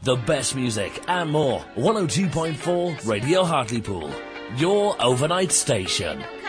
The best music and more. 102.4 Radio Hartlepool. Your overnight station.